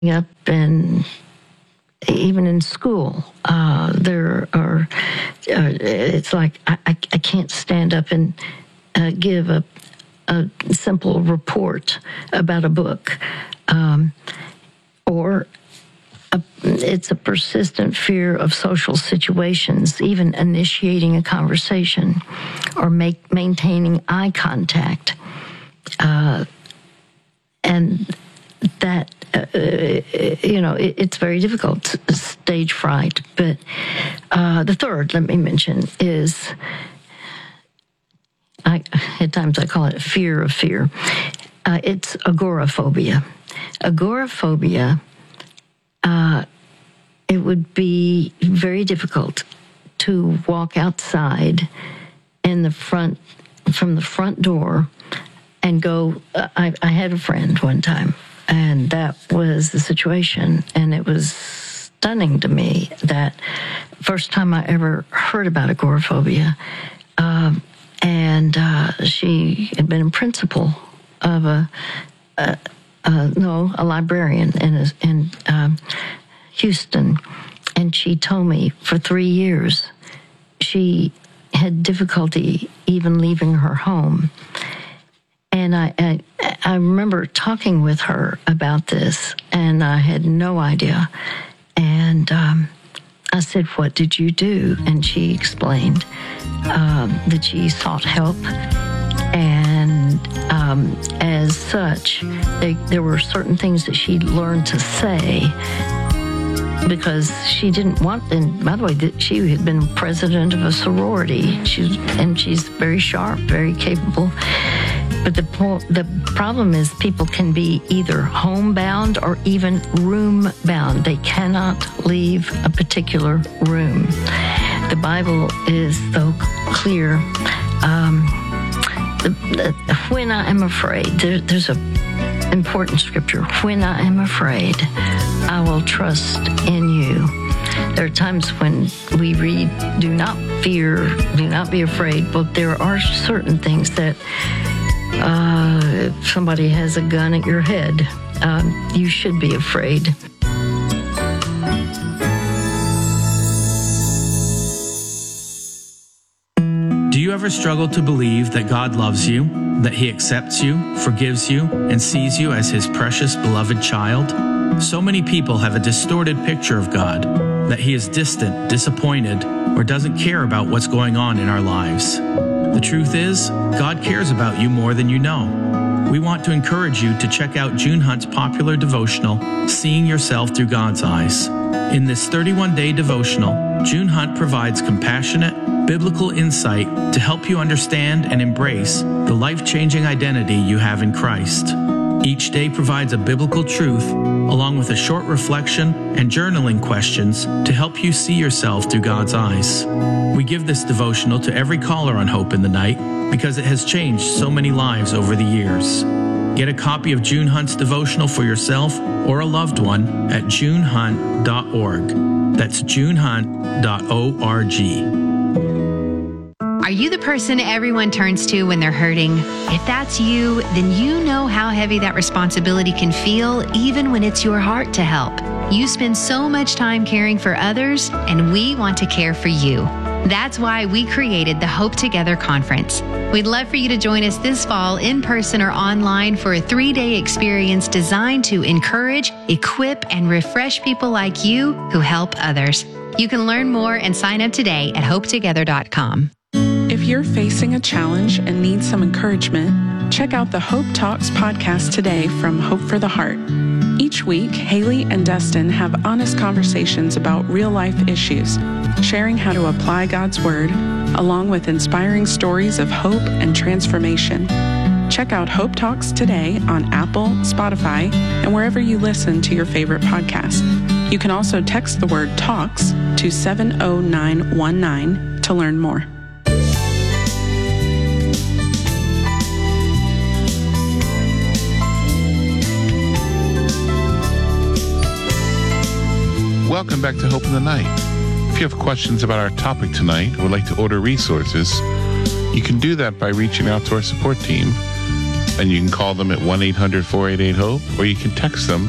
up and even in school, there are, it's like I can't stand up and give a simple report about a book, or it's a persistent fear of social situations, even initiating a conversation or maintaining eye contact. And that, it's very difficult, stage fright. But the third, let me mention, is, at times I call it fear of fear. It's agoraphobia. Agoraphobia, it would be very difficult to walk outside from the front door and go. I had a friend one time, and that was the situation, and it was stunning to me that first time I ever heard about agoraphobia, and she had been a principal of a librarian in Houston, and she told me for 3 years she had difficulty even leaving her home. And I remember talking with her about this, and I had no idea. And I said, "What did you do?" And she explained that she sought help, and as such, there were certain things that she learned to say because she didn't want. And by the way, she had been president of a sorority. She's very sharp, very capable. But the problem is people can be either homebound or even room-bound. They cannot leave a particular room. The Bible is so clear. When I am afraid, there's an important scripture. When I am afraid, I will trust in you. There are times when we read, do not fear, do not be afraid, but there are certain things that if somebody has a gun at your head, you should be afraid. Do you ever struggle to believe that God loves you, that He accepts you, forgives you, and sees you as His precious, beloved child? So many people have a distorted picture of God, that He is distant, disappointed, or doesn't care about what's going on in our lives. The truth is, God cares about you more than you know. We want to encourage you to check out June Hunt's popular devotional, Seeing Yourself Through God's Eyes. In this 31-day devotional, June Hunt provides compassionate, biblical insight to help you understand and embrace the life-changing identity you have in Christ. Each day provides a biblical truth, along with a short reflection and journaling questions to help you see yourself through God's eyes. We give this devotional to every caller on Hope in the Night because it has changed so many lives over the years. Get a copy of June Hunt's devotional for yourself or a loved one at junehunt.org. That's junehunt.org. Are you the person everyone turns to when they're hurting? If that's you, then you know how heavy that responsibility can feel, even when it's your heart to help. You spend so much time caring for others, and we want to care for you. That's why we created the Hope Together Conference. We'd love for you to join us this fall in person or online for a 3-day experience designed to encourage, equip, and refresh people like you who help others. You can learn more and sign up today at hopetogether.com. If you're facing a challenge and need some encouragement, check out the Hope Talks podcast today from Hope for the Heart. Each week, Haley and Dustin have honest conversations about real-life issues, sharing how to apply God's Word, along with inspiring stories of hope and transformation. Check out Hope Talks today on Apple, Spotify, and wherever you listen to your favorite podcast. You can also text the word TALKS to 70919 to learn more. Welcome back to Hope in the Night. If you have questions about our topic tonight or would like to order resources, you can do that by reaching out to our support team. And you can call them at 1-800-488-HOPE, or you can text them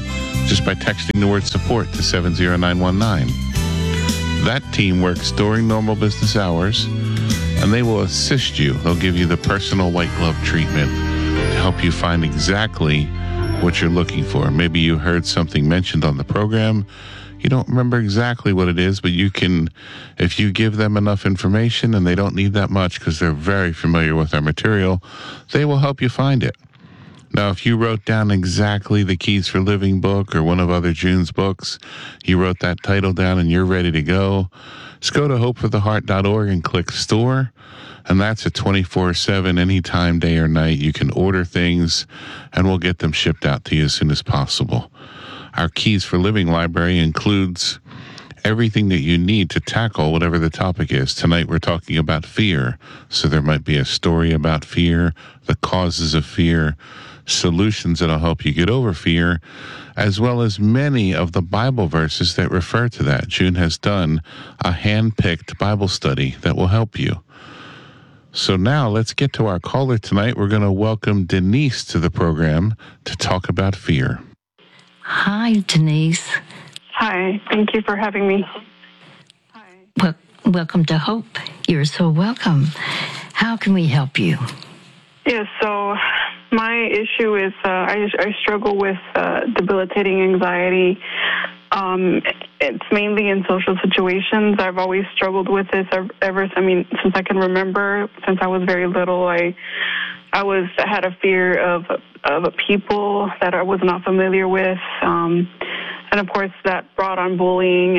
just by texting the word support to 70919. That team works during normal business hours, and they will assist you. They'll give you the personal white glove treatment to help you find exactly what you're looking for. Maybe you heard something mentioned on the program. You don't remember exactly what it is, but you can, if you give them enough information, and they don't need that much because they're very familiar with our material, they will help you find it. Now, if you wrote down exactly the Keys for Living book or one of other June's books, you wrote that title down and you're ready to go, just go to hopefortheheart.org and click store. And that's a 24/7, anytime, day or night. You can order things and we'll get them shipped out to you as soon as possible. Our Keys for Living library includes everything that you need to tackle whatever the topic is. Tonight we're talking about fear. So there might be a story about fear, the causes of fear, solutions that'll help you get over fear, as well as many of the Bible verses that refer to that. June has done a hand-picked Bible study that will help you. So now let's get to our caller tonight. We're going to welcome Denise to the program to talk about fear. Hi, Denise. Hi, thank you for having me. Well, welcome to Hope. You're so welcome. How can we help you? Yeah, so my issue is I struggle with debilitating anxiety. It's mainly in social situations. I've always struggled with this since I can remember. Since I was very little, I had a fear of people that I was not familiar with, and of course that brought on bullying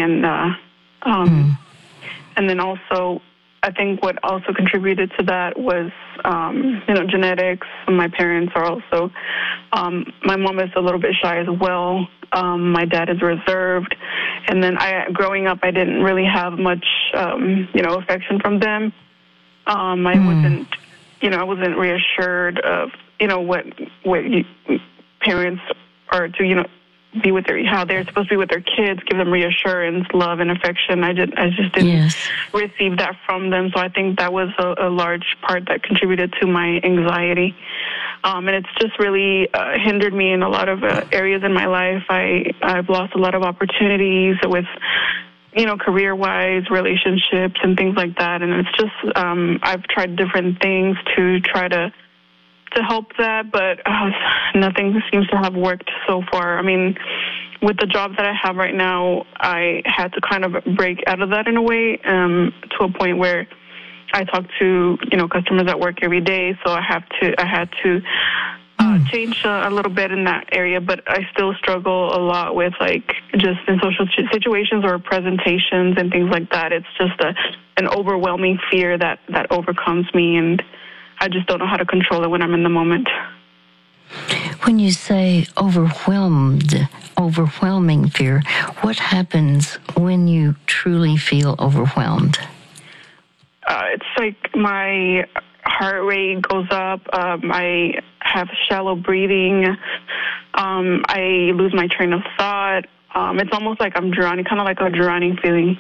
and then also I think what also contributed to that was genetics. My parents are also my mom is a little bit shy as well. My dad is reserved, and then growing up I didn't really have much affection from them. I wasn't reassured of what parents are to be with how they're supposed to be with their kids, give them reassurance, love, and affection. I just didn't receive that from them. So I think that was a large part that contributed to my anxiety. And it's just really hindered me in a lot of areas in my life. I've lost a lot of opportunities with career-wise, relationships, and things like that. And it's just I've tried different things to try to help that, but nothing seems to have worked so far. I mean, with the job that I have right now, I had to kind of break out of that in a way, to a point where I talk to customers at work every day, so I had to change a little bit in that area, but I still struggle a lot with just in social situations or presentations and things like that. It's just an overwhelming fear that overcomes me, and I just don't know how to control it when I'm in the moment. When you say overwhelming fear, what happens when you truly feel overwhelmed? It's like my heart rate goes up. I have shallow breathing. I lose my train of thought. It's almost like I'm drowning, kind of like a drowning feeling.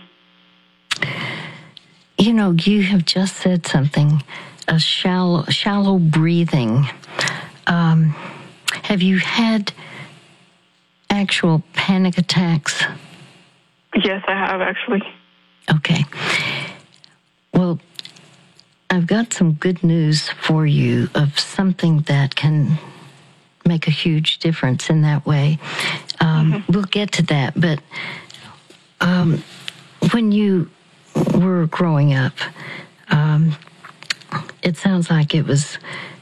You have just said something, a shallow breathing. Have you had actual panic attacks? Yes, I have, actually. Okay. Well, I've got some good news for you of something that can make a huge difference in that way. We'll get to that, but when you were growing up, it sounds like it was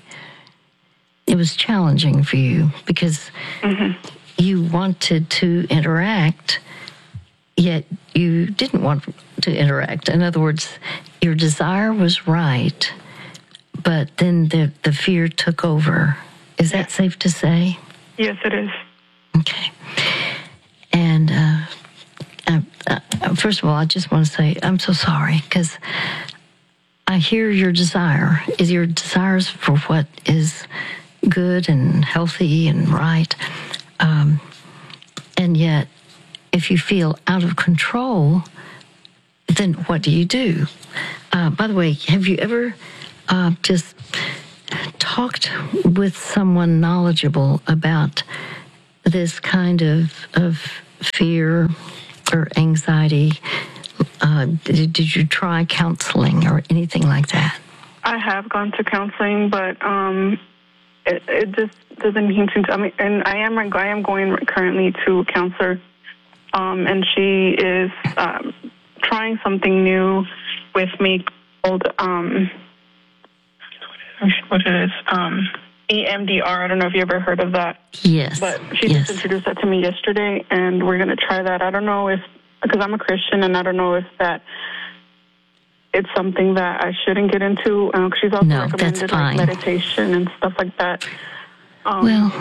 challenging for you because you wanted to interact, yet you didn't want to interact. In other words, your desire was right, but then the fear took over. Is that safe to say? Yes, it is. Okay. And first of all, I just want to say I'm so sorry because I hear your desire. Is your desires for what is good and healthy and right. And yet, if you feel out of control, then what do you do? By the way, have you ever just talked with someone knowledgeable about this kind of fear or anxiety, did you try counseling or anything like that? I have gone to counseling, but it just doesn't seem to. I mean, and I am going currently to a counselor, and she is trying something new with me called what it is, EMDR. I don't know if you ever heard of that. Yes. But she just introduced that to me yesterday, and we're going to try that. I don't know if, because I'm a Christian, and I don't know if that it's something that I shouldn't get into. She's also recommended like meditation and stuff like that. Well,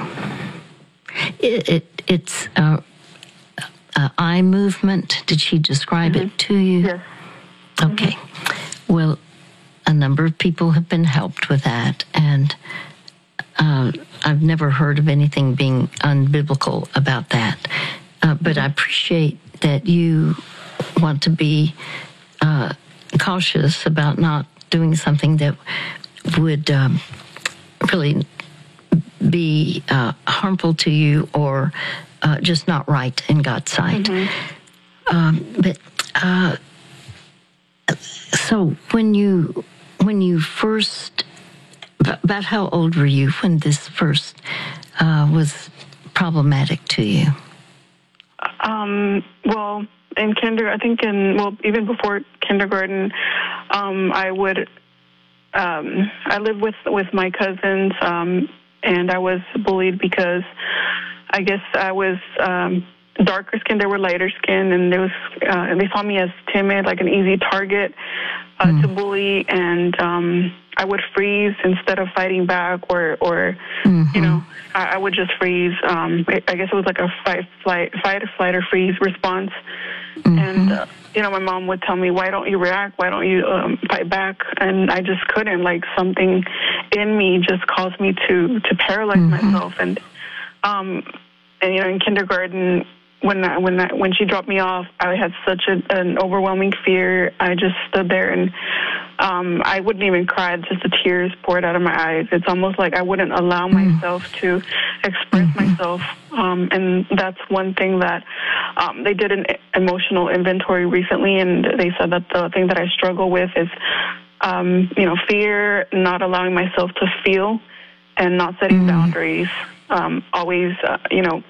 it's eye movement. Did she describe it to you? Yes. Okay. Well, a number of people have been helped with that, and I've never heard of anything being unbiblical about that. But I appreciate that you want to be cautious about not doing something that would really be harmful to you or just not right in God's sight. So when you first, about how old were you when this first was problematic to you? Well, in kindergarten, even before kindergarten, I lived with my cousins, and I was bullied because I guess I was darker skin. They were lighter skin, and they saw me as timid, like an easy target to bully, and I would freeze instead of fighting back, or you know, I would just freeze. I guess it was like a fight, flight, or freeze response. And you know, my mom would tell me, "Why don't you react? Why don't you fight back?" And I just couldn't. Like, something in me just caused me to paralyze myself. And you know, in kindergarten, when she dropped me off, I had such an overwhelming fear. I just stood there, and I wouldn't even cry. Just the tears poured out of my eyes. It's almost like I wouldn't allow myself to express myself. And that's one thing that they did an emotional inventory recently, and they said that the thing that I struggle with is, you know, fear, not allowing myself to feel, and not setting boundaries. Always, you know,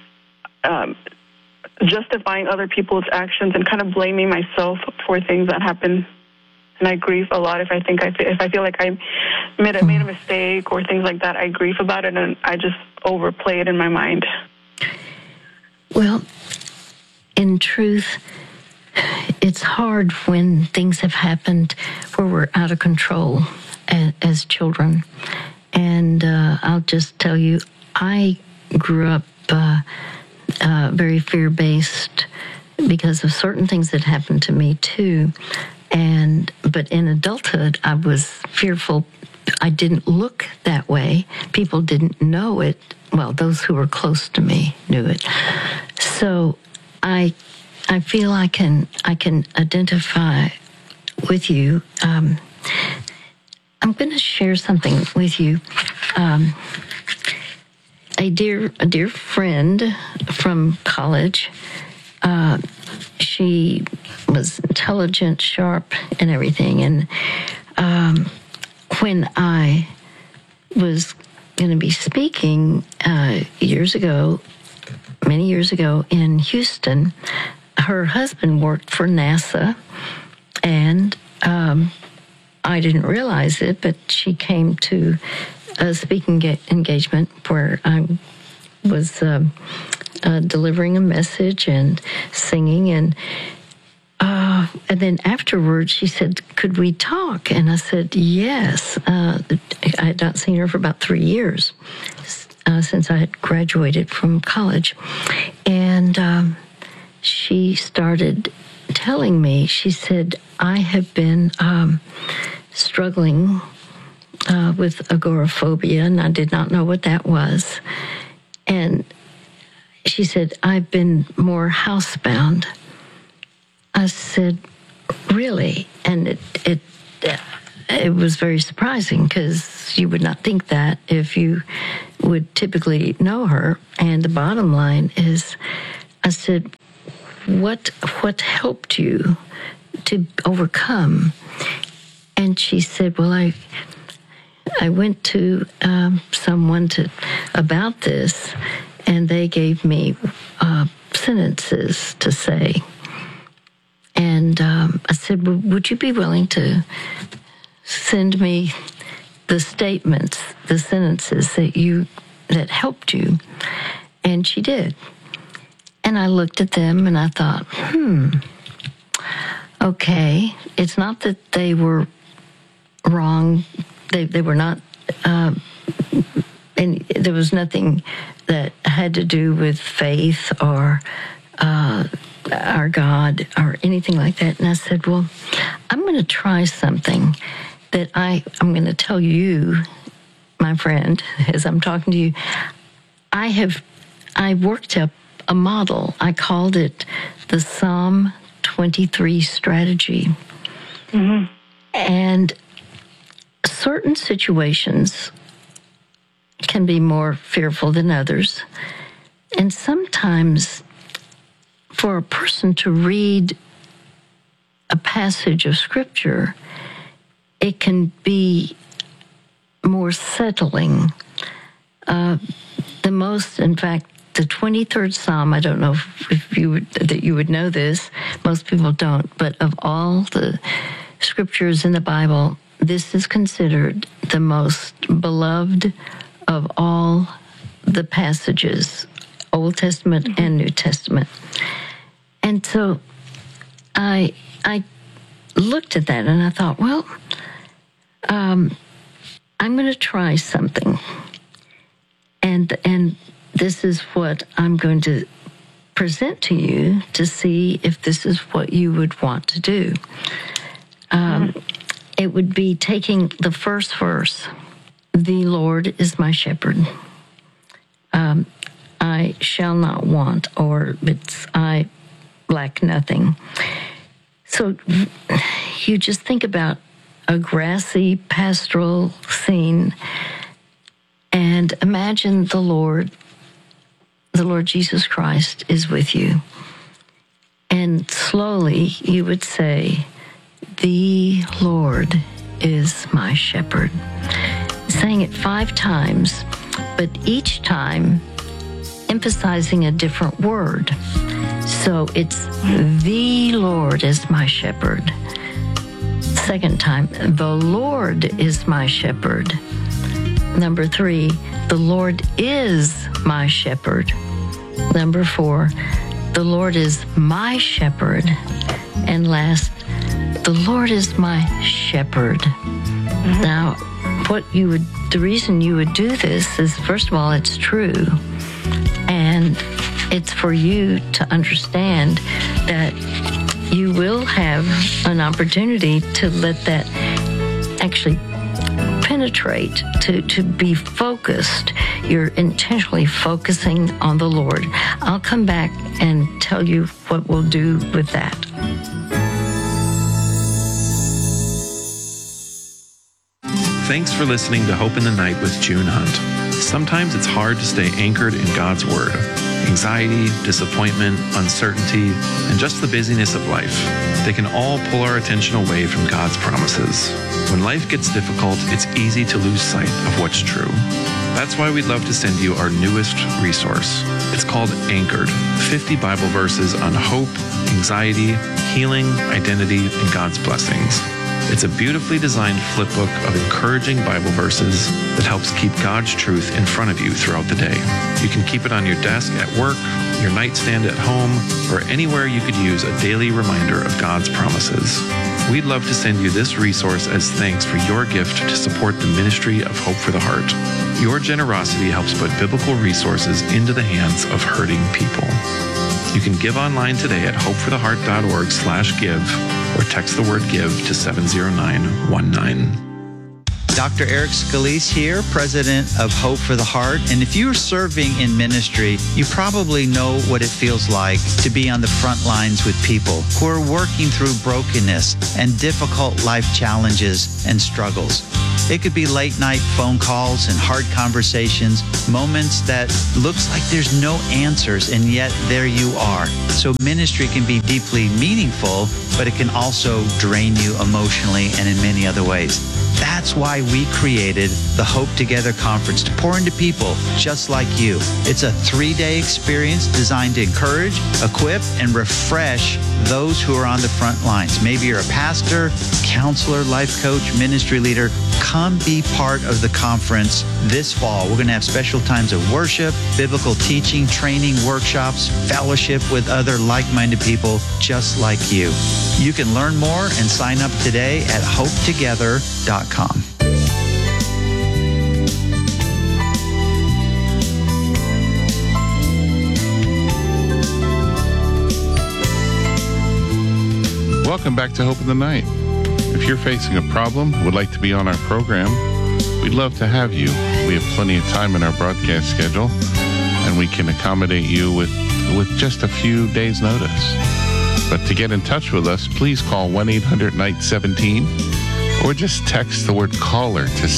justifying other people's actions and kind of blaming myself for things that happen. And I grieve a lot if I feel like I made a mistake or things like that. I grieve about it, and I just overplay it in my mind. Well, in truth, it's hard when things have happened where we're out of control as children. And I'll just tell you, I grew up very fear-based because of certain things that happened to me too. But in adulthood, I was fearful. I didn't look that way. People didn't know it. Well, those who were close to me knew it. So I feel I can identify with you. I'm going to share something with you. A dear friend from college. She was intelligent, sharp, and everything. And when I was going to be speaking many years ago in Houston, her husband worked for NASA, and I didn't realize it, but she came to a speaking engagement where I was delivering a message and singing, and then afterwards she said, "Could we talk?" And I said, "Yes." I had not seen her for about 3 years since I had graduated from college, and she started telling me. She said, "I have been struggling with agoraphobia, and I did not know what that was." And she said, "I've been more housebound." I said, "Really?" And it was very surprising because you would not think that if you would typically know her. And the bottom line is, I said, what helped you to overcome? And she said, well, I went to someone about this, and they gave me sentences to say. And I said, well, would you be willing to send me the statements, the sentences that helped you? And she did. And I looked at them and I thought, okay, it's not that they were wrong. They were not, and there was nothing that had to do with faith or our God or anything like that. And I said, well, I'm going to try something that I'm going to tell you, my friend, as I'm talking to you. I worked up a model. I called it the Psalm 23 strategy. Mm-hmm. And certain situations can be more fearful than others. And sometimes for a person to read a passage of Scripture, it can be more settling. In fact, the 23rd Psalm, I don't know if you would know this, most people don't, but of all the scriptures in the Bible, this is considered the most beloved of all the passages, Old Testament and New Testament. And so I looked at that and I thought, well, I'm going to try something. And this is what I'm going to present to you to see if this is what you would want to do. It would be taking the first verse, the Lord is my shepherd. I shall not want, or I lack nothing. So you just think about a grassy pastoral scene and imagine the Lord Jesus Christ is with you. And slowly you would say, the Lord is my shepherd. Saying it 5 times, but each time emphasizing a different word. So it's the Lord is my shepherd. Second time, the Lord is my shepherd. Number 3, the Lord is my shepherd. Number 4, the Lord is my shepherd. And last, the Lord is my shepherd. Now, the reason you would do this is, first of all, it's true. And it's for you to understand that you will have an opportunity to let that actually penetrate, to be focused. You're intentionally focusing on the Lord. I'll come back and tell you what we'll do with that. Thanks for listening to Hope in the Night with June Hunt. Sometimes it's hard to stay anchored in God's Word. Anxiety, disappointment, uncertainty, and just the busyness of life, they can all pull our attention away from God's promises. When life gets difficult, it's easy to lose sight of what's true. That's why we'd love to send you our newest resource. It's called Anchored, 50 Bible verses on hope, anxiety, healing, identity, and God's blessings. It's a beautifully designed flip book of encouraging Bible verses that helps keep God's truth in front of you throughout the day. You can keep it on your desk at work, your nightstand at home, or anywhere you could use a daily reminder of God's promises. We'd love to send you this resource as thanks for your gift to support the ministry of Hope for the Heart. Your generosity helps put biblical resources into the hands of hurting people. You can give online today at hopefortheheart.org/give or text the word give to 70919. Dr. Eric Scalise here, president of Hope for the Heart. And if you're serving in ministry, you probably know what it feels like to be on the front lines with people who are working through brokenness and difficult life challenges and struggles. It could be late night phone calls and hard conversations, moments that looks like there's no answers, and yet there you are. So ministry can be deeply meaningful, but it can also drain you emotionally and in many other ways. That's why we created the Hope Together Conference, to pour into people just like you. It's a 3-day experience designed to encourage, equip, and refresh those who are on the front lines. Maybe you're a pastor, counselor, life coach, ministry leader. Come be part of the conference this fall. We're going to have special times of worship, biblical teaching, training, workshops, fellowship with other like-minded people just like you. You can learn more and sign up today at hopetogether.com. Welcome back to Hope in the Night. If you're facing a problem, would like to be on our program, we'd love to have you. We have plenty of time in our broadcast schedule, and we can accommodate you with just a few days' notice. But to get in touch with us, please call 1-800-NIGHT-17 or just text the word caller to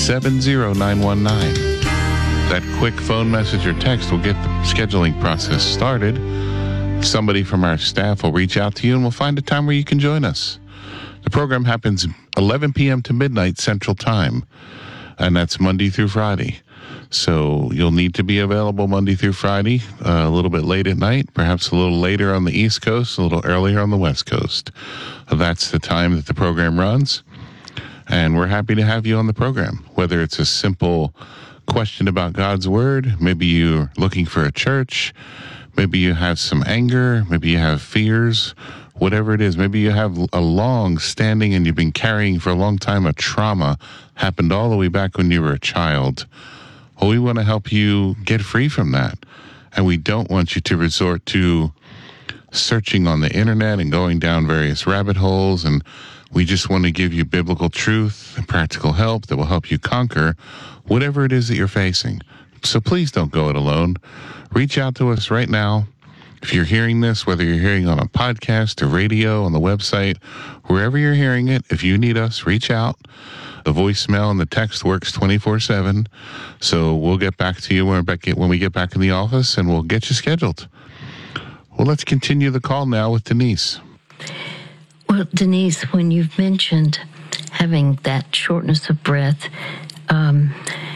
70919. That quick phone message or text will get the scheduling process started. Somebody from our staff will reach out to you and we'll find a time where you can join us. The program happens 11 p.m. to midnight Central Time, and that's Monday through Friday. So you'll need to be available Monday through Friday, a little bit late at night, perhaps a little later on the East Coast, a little earlier on the West Coast. That's the time that the program runs, and we're happy to have you on the program, whether it's a simple question about God's Word, maybe you're looking for a church, maybe you have some anger, maybe you have fears, whatever it is. Maybe you have a long-standing and you've been carrying for a long time a trauma, happened all the way back when you were a child. Well, we want to help you get free from that. And we don't want you to resort to searching on the internet and going down various rabbit holes. And we just want to give you biblical truth and practical help that will help you conquer whatever it is that you're facing. So please don't go it alone. Reach out to us right now. If you're hearing this, whether you're hearing on a podcast or radio, on the website, wherever you're hearing it, if you need us, reach out. The voicemail and the text works 24/7. So we'll get back to you when we get back in the office, and we'll get you scheduled. Well, let's continue the call now with Denise. Well, Denise, when you've mentioned having that shortness of breath and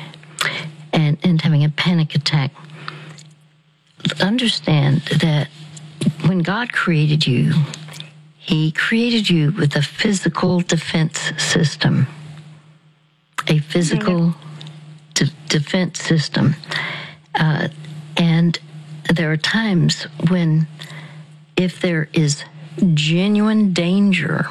having a panic attack, understand that when God created you, He created you with a physical defense system. A physical defense system. And there are times when, if there is genuine danger,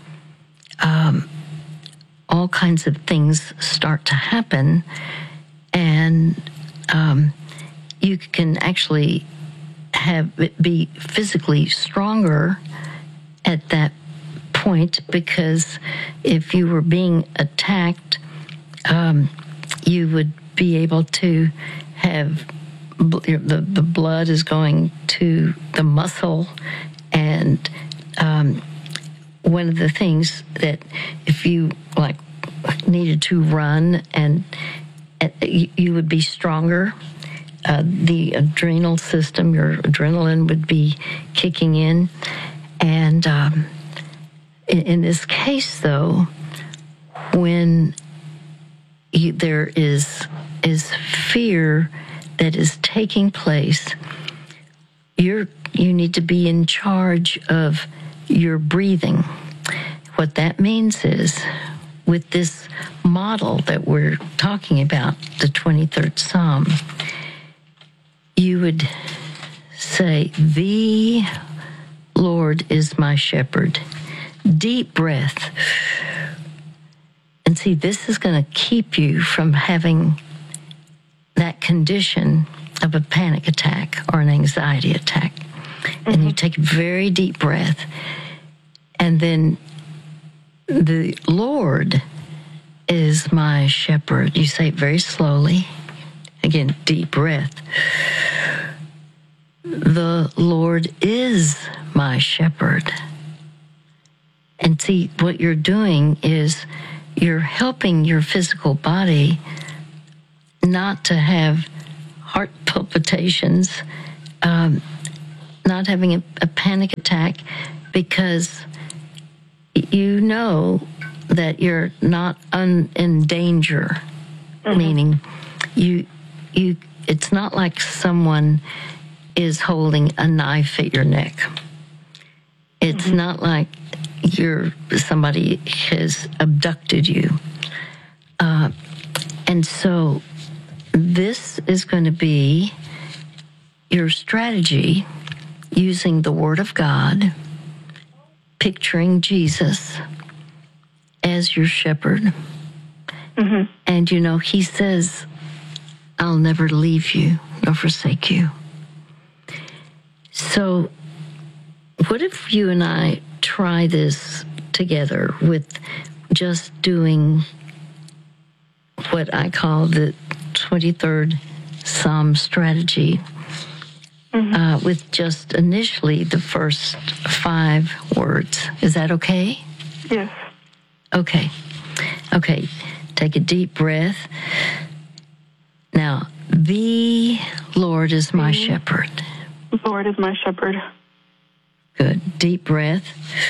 all kinds of things start to happen, and you can actually be physically stronger at that point, because if you were being attacked, you would be able to have the blood is going to the muscle, and one of the things that if you needed to run and you would be stronger. The adrenal system, your adrenaline would be kicking in. And in this case, though, when there is fear that is taking place, you need to be in charge of your breathing. What that means is, with this model that we're talking about, the 23rd Psalm, you would say, "The Lord is my shepherd." Deep breath. And see, this is going to keep you from having that condition of a panic attack or an anxiety attack. Mm-hmm. And you take a very deep breath. And then, "The Lord is my shepherd." You say it very slowly. Again, deep breath. "The Lord is my shepherd." And see, what you're doing is you're helping your physical body not to have heart palpitations, not having a panic attack, because you know that you're not in danger. Meaning, it's not like someone is holding a knife at your neck. It's not like somebody has abducted you. And so this is going to be your strategy, using the Word of God, picturing Jesus as your shepherd. And, he says, I'll never leave you nor forsake you. So what if you and I try this together with just doing what I call the 23rd Psalm strategy, with just initially the first 5 words. Is that okay? Yes. Okay. Take a deep breath. Now, the Lord is my shepherd. The Lord is my shepherd. Good. Deep breath.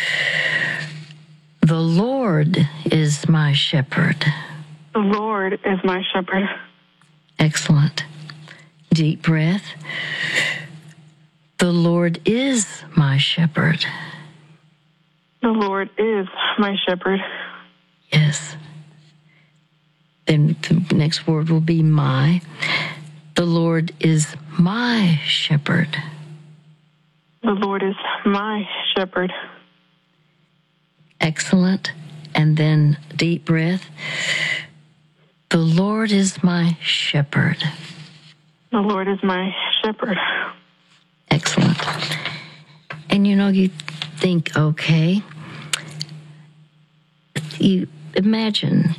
The Lord is my shepherd. The Lord is my shepherd. Excellent. Deep breath. The Lord is my shepherd. The Lord is my shepherd. Yes. Then the next word will be my. The Lord is my shepherd. The Lord is my shepherd. Excellent. And then deep breath. The Lord is my shepherd. The Lord is my shepherd. Excellent. And you think, okay, you imagine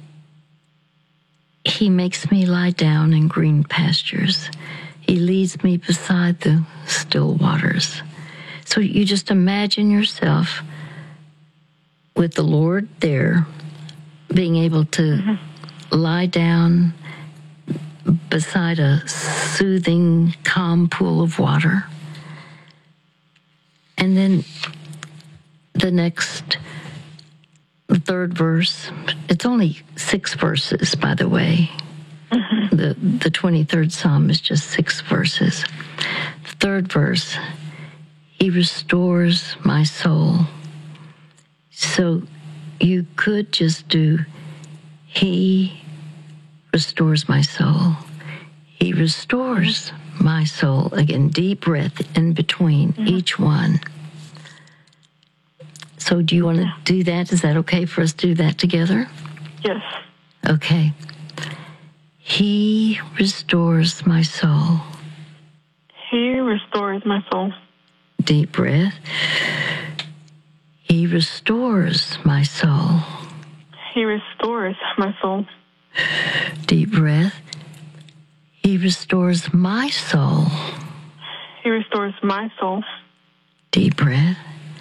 He makes me lie down in green pastures. He leads me beside the still waters. So you just imagine yourself with the Lord there, being able to lie down beside a soothing, calm pool of water. And then the third verse, it's only 6 verses, by the way. The 23rd Psalm is just 6 verses. The third verse, He restores my soul. So you could just do, He restores my soul. He restores my soul. Again, deep breath in between each one. So do you want to do that? Is that okay for us to do that together? Yes. Okay. He restores my soul. He restores my soul. Deep breath. He restores my soul. He restores my soul. Deep breath. He restores my soul. He restores my soul. Deep breath.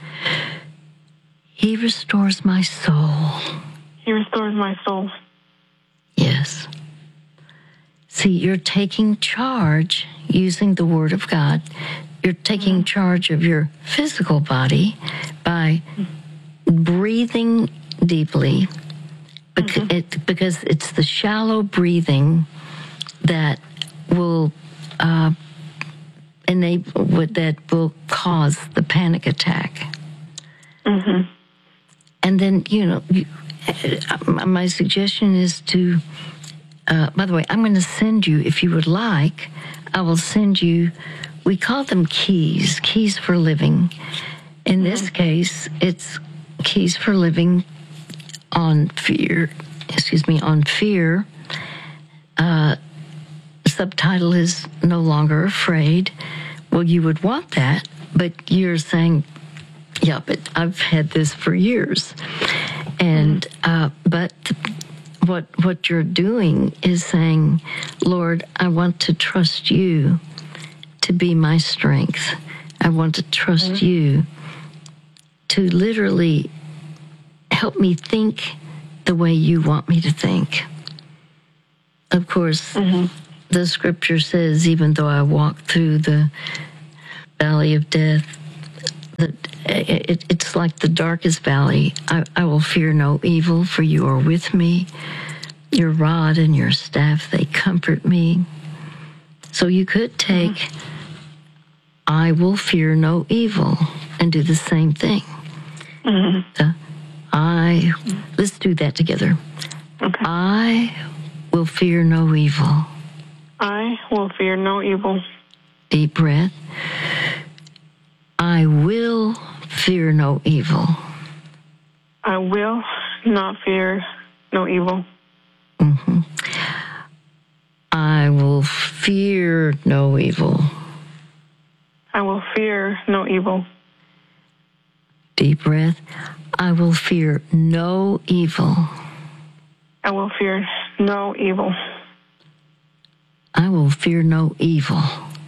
He restores my soul. He restores my soul. Yes. See, you're taking charge using the Word of God. You're taking charge of your physical body by breathing deeply, because it's the shallow breathing that will that will cause the panic attack. And then, my suggestion is to, by the way, I'm going to send you, if you would like, I will send you, we call them keys for living. In this case, it's Keys for Living on fear. Subtitle is No Longer Afraid. Well, you would want that, but you're saying, yeah, but I've had this for years. And, but what you're doing is saying, Lord, I want to trust you to be my strength. I want to trust you to literally help me think the way you want me to think. Of course, the scripture says, even though I walk through the valley of death, that it's like the darkest valley. I will fear no evil, for you are with me. Your rod and your staff, they comfort me. So you could take, I will fear no evil, and do the same thing. So let's do that together. Okay. I will fear no evil. I will fear no evil. Deep breath. I will fear no evil. I will not fear no evil. I will fear no evil. I will fear no evil. Deep breath. I will fear no evil. I will fear no evil. I will fear no evil.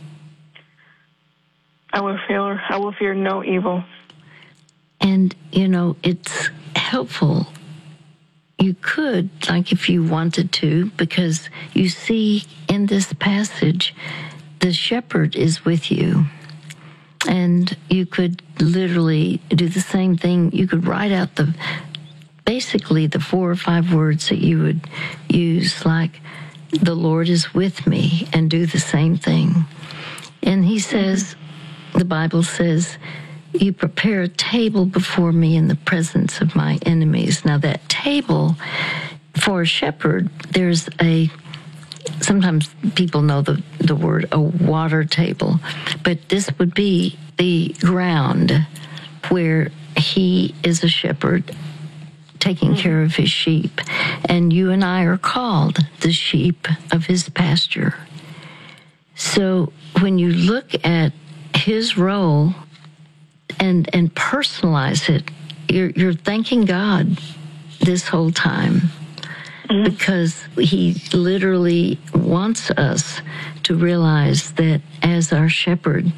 I will fear no evil. And, it's helpful. You could, like if you wanted to, because you see in this passage, the shepherd is with you. And you could literally do the same thing. You could write out basically the 4 or 5 words that you would use, like, the Lord is with me, and do the same thing. And he says, the Bible says, you prepare a table before me in the presence of my enemies. Now that table, for a shepherd, sometimes people know the word a water table, but this would be the ground where he is a shepherd taking care of his sheep. And you and I are called the sheep of his pasture. So when you look at his role and personalize it, you're thanking God this whole time, because he literally wants us to realize that as our shepherd,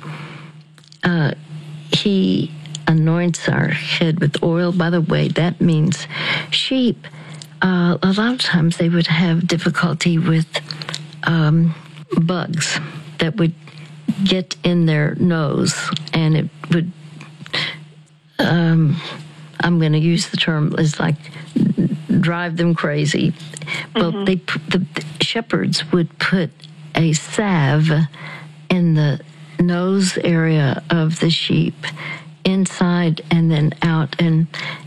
he anoints our head with oil. By the way, that means sheep, a lot of times they would have difficulty with bugs that would get in their nose, and it would, I'm going to use the term, is like drive them crazy. But the shepherds would put a salve in the nose area of the sheep, inside and then out. And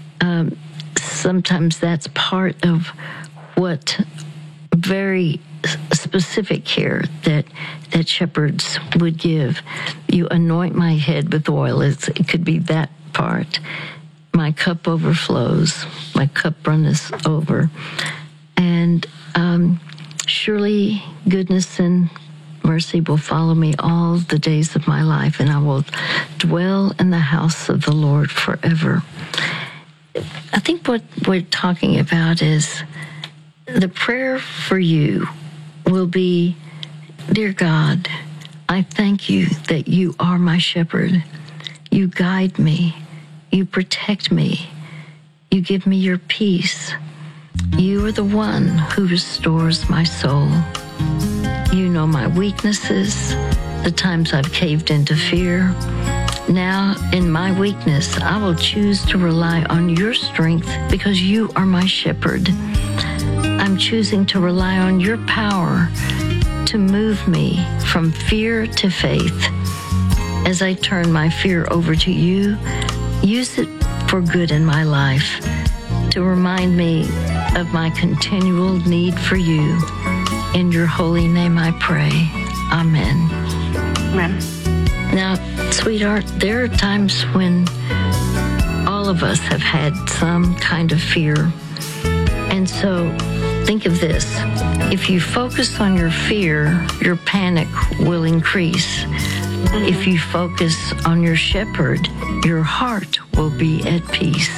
sometimes that's part of what very specific care that shepherds would give. You anoint my head with oil. It could be that part. My cup overflows. My cup runneth over. And surely goodness and mercy will follow me all the days of my life, and I will dwell in the house of the Lord forever. I think what we're talking about is the prayer for you will be, dear God, I thank you that you are my shepherd. You guide me. You protect me. You give me your peace. You are the one who restores my soul. You know my weaknesses, the times I've caved into fear. Now, in my weakness, I will choose to rely on your strength because you are my shepherd. I'm choosing to rely on your power to move me from fear to faith. As I turn my fear over to you, use it for good in my life, to remind me of my continual need for you. In your holy name I pray. Amen. Amen. Now, sweetheart, there are times when all of us have had some kind of fear. And so think of this. If you focus on your fear, your panic will increase. If you focus on your shepherd, your heart will be at peace.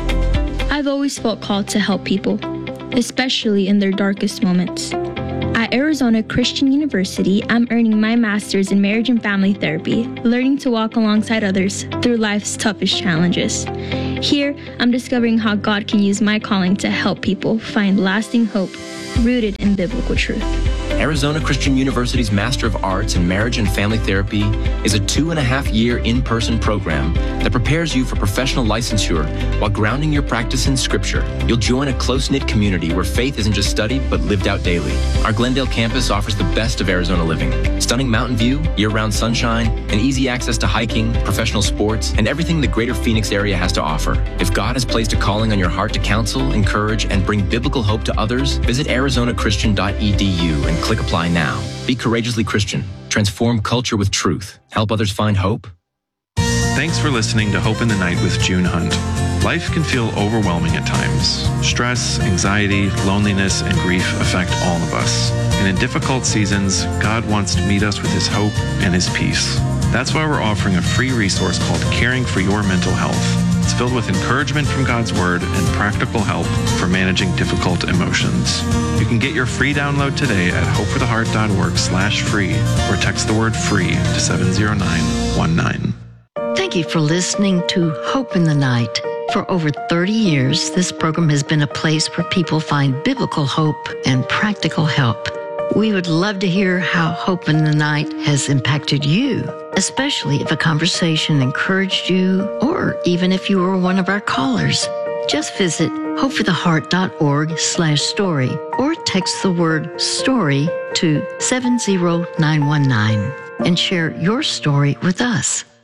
I've always felt called to help people, especially in their darkest moments. I Arizona Christian University, I'm earning my master's in marriage and family therapy, learning to walk alongside others through life's toughest challenges. Here, I'm discovering how God can use my calling to help people find lasting hope rooted in biblical truth. Arizona Christian University's Master of Arts in Marriage and Family Therapy is a 2.5-year in-person program that prepares you for professional licensure while grounding your practice in Scripture. You'll join a close-knit community where faith isn't just studied but lived out daily. Our Glendale campus offers the best of Arizona living: stunning mountain view, year-round sunshine, and easy access to hiking, professional sports, and everything the greater Phoenix area has to offer. If God has placed a calling on your heart to counsel, encourage, and bring biblical hope to others, visit arizonachristian.edu and click apply now. Be courageously Christian. Transform culture with truth. Help others find hope. Thanks for listening to Hope in the Night with June Hunt. Life can feel overwhelming at times. Stress, anxiety, loneliness, and grief affect all of us. And in difficult seasons, God wants to meet us with His hope and His peace. That's why we're offering a free resource called Caring for Your Mental Health. It's filled with encouragement from God's Word and practical help for managing difficult emotions. You can get your free download today at hopefortheheart.org/free or text the word FREE to 70919. Thank you for listening to Hope in the Night. For over 30 years, this program has been a place where people find biblical hope and practical help. We would love to hear how Hope in the Night has impacted you, especially if a conversation encouraged you, or even if you were one of our callers. Just visit hopefortheheart.org/story or text the word STORY to 70919 and share your story with us.